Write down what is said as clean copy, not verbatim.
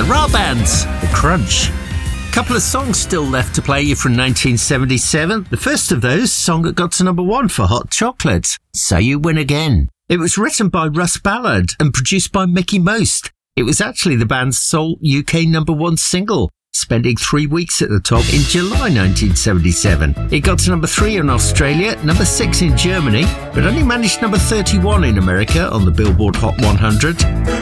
the Ra Bands, The Crunch. Couple of songs still left to play you from 1977. The first of those, song that got to number 1 for Hot Chocolate, So You Win Again. It was written by Russ Ballard and produced by Mickey Most. It was actually the band's sole UK number 1 single, spending 3 weeks at the top in July 1977. It got to number 3 in Australia, number 6 in Germany, but only managed number 31 in America on the Billboard Hot 100.